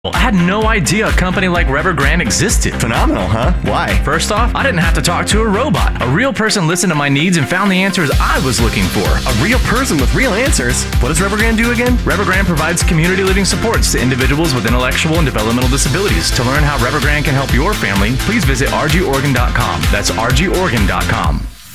I had no idea a company like Revergrand existed. Phenomenal, huh? Why? First off, I didn't have to talk to a robot. A real person listened to my needs and found the answers I was looking for. A real person with real answers? What does Revergrand do again? Revergrand provides community living supports to individuals with intellectual and developmental disabilities. To learn how Revergrand can help your family, please visit rgoregon.com. That's rgoregon.com.